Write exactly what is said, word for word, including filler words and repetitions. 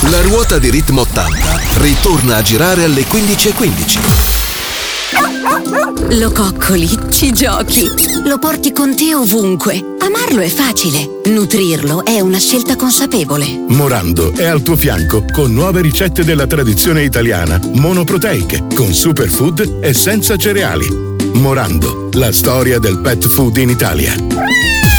La ruota di Ritmo ottanta ritorna a girare alle quindici e quindici. Lo coccoli, ci giochi, lo porti con te ovunque. Amarlo è facile, nutrirlo è una scelta consapevole. Morando è al tuo fianco con nuove ricette della tradizione italiana, monoproteiche, con superfood e senza cereali. Morando, la storia del pet food in Italia.